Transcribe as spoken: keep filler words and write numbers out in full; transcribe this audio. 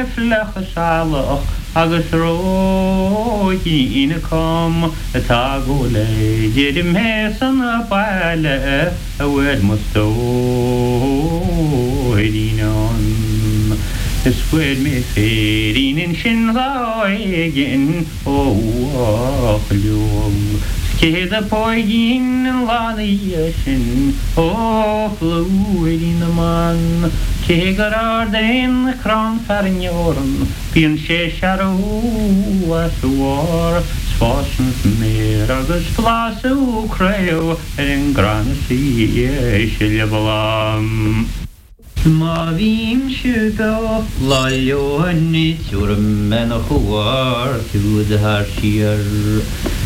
Flechasálach agus róí ina com atá go le Didir mé san a bailile a bhfuil mostóiríán Is bhfuil mé férín sin ráigin ó leom Céad a poigín an ládaí sin ó flúirín amán Cé gur ardain na crán fearneoran Bíon sé searú a suar Sfásan mér agus glasú creú ar an granasí sé lebalam Ma bhím siúga laio a ní túram mena chuar Tú a thar siar